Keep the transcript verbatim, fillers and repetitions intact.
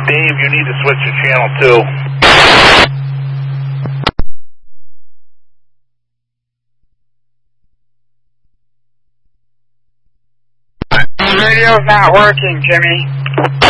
Dave, you need to switch to channel two. The radio's not working, Jimmy.